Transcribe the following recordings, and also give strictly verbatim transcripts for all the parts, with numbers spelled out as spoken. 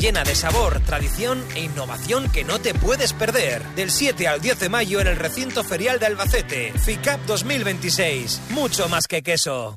llena de sabor, tradición e innovación que no te puedes perder. Del siete al diez de mayo en el recinto ferial de Albacete. FICAP dos mil veintiséis. Mucho más que queso.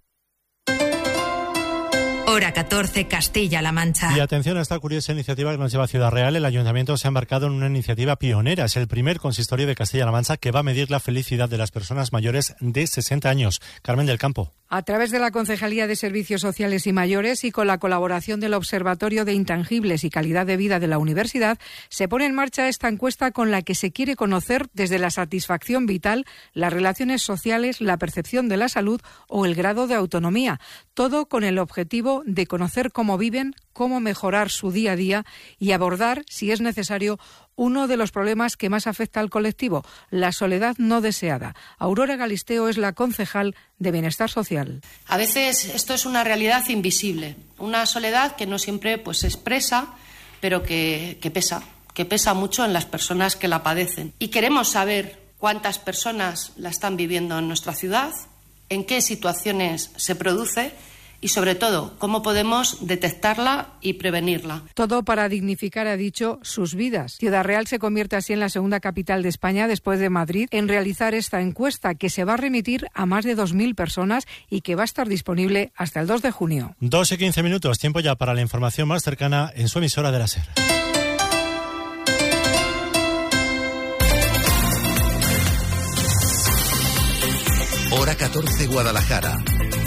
Hora catorce, Castilla-La Mancha. Y atención a esta curiosa iniciativa que nos lleva a Ciudad Real. El Ayuntamiento se ha embarcado en una iniciativa pionera. Es el primer consistorio de Castilla-La Mancha que va a medir la felicidad de las personas mayores de sesenta años. Carmen del Campo. A través de la Concejalía de Servicios Sociales y Mayores y con la colaboración del Observatorio de Intangibles y Calidad de Vida de la Universidad, se pone en marcha esta encuesta con la que se quiere conocer desde la satisfacción vital, las relaciones sociales, la percepción de la salud o el grado de autonomía. Todo con el objetivo de conocer cómo viven, cómo mejorar su día a día y abordar, si es necesario, uno de los problemas que más afecta al colectivo, la soledad no deseada. Aurora Galisteo es la concejal de Bienestar Social. A veces esto es una realidad invisible, una soledad que no siempre pues, se expresa, pero que, que pesa, que pesa mucho en las personas que la padecen. Y queremos saber cuántas personas la están viviendo en nuestra ciudad, en qué situaciones se produce y, sobre todo, cómo podemos detectarla y prevenirla. Todo para dignificar, ha dicho, sus vidas. Ciudad Real se convierte así en la segunda capital de España, después de Madrid, en realizar esta encuesta que se va a remitir a más de dos mil personas y que va a estar disponible hasta el dos de junio. dos y quince minutos, tiempo ya para la información más cercana en su emisora de la SER. Hora catorce, Guadalajara.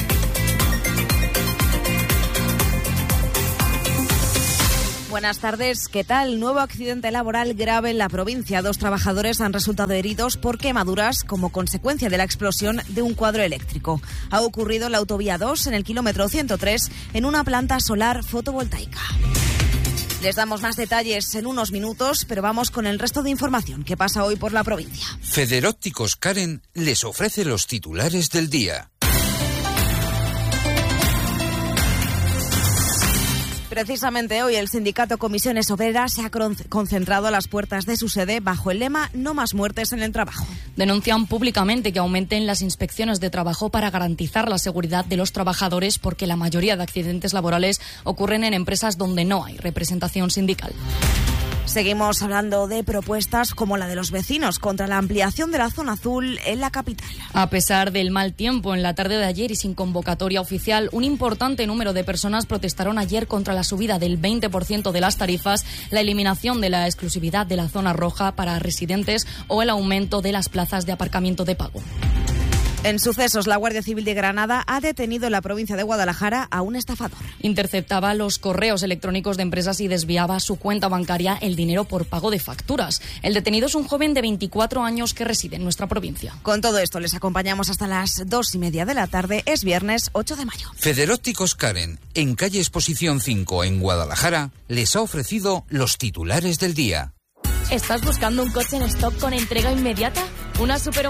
Buenas tardes, ¿qué tal? Nuevo accidente laboral grave en la provincia. Dos trabajadores han resultado heridos por quemaduras como consecuencia de la explosión de un cuadro eléctrico. Ha ocurrido en la autovía dos, en el kilómetro ciento tres, en una planta solar fotovoltaica. Les damos más detalles en unos minutos, pero vamos con el resto de información que pasa hoy por la provincia. Federópticos Karen les ofrece los titulares del día. Precisamente hoy el sindicato Comisiones Obreras se ha concentrado a las puertas de su sede bajo el lema "No más muertes en el trabajo". Denuncian públicamente que aumenten las inspecciones de trabajo para garantizar la seguridad de los trabajadores, porque la mayoría de accidentes laborales ocurren en empresas donde no hay representación sindical. Seguimos hablando de propuestas como la de los vecinos contra la ampliación de la zona azul en la capital. A pesar del mal tiempo en la tarde de ayer y sin convocatoria oficial, un importante número de personas protestaron ayer contra la subida del veinte por ciento de las tarifas, la eliminación de la exclusividad de la zona roja para residentes o el aumento de las plazas de aparcamiento de pago. En sucesos, la Guardia Civil de Granada ha detenido en la provincia de Guadalajara a un estafador. Interceptaba los correos electrónicos de empresas y desviaba a su cuenta bancaria el dinero por pago de facturas. El detenido es un joven de veinticuatro años que reside en nuestra provincia. Con todo esto les acompañamos hasta las dos y media de la tarde. Es viernes ocho de mayo. Federópticos Karen, en calle Exposición cinco en Guadalajara, les ha ofrecido los titulares del día. ¿Estás buscando un coche en stock con entrega inmediata? Una super